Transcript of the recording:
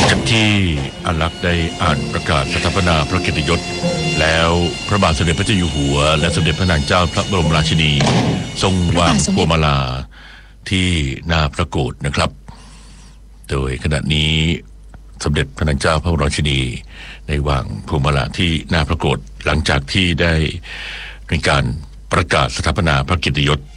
จากที่อาลักษ์ได้อ่านประกาศสถาปนาพระเกียรติยศแล้วพระบาทสมเด็จพระเจ้าอยู่หัวและสมเด็จพระนางเจ้าพระบรมราชินีทรงวางพวงมาลาที่หน้าพระโกศนะครับโดยขณะนี้สมเด็จพระนางเจ้าพระบรมราชินีได้วางพวงมาลาที่หน้าพระโกศหลังจากที่ได้มีการประกาศสถาปนาพระเกียรติยศ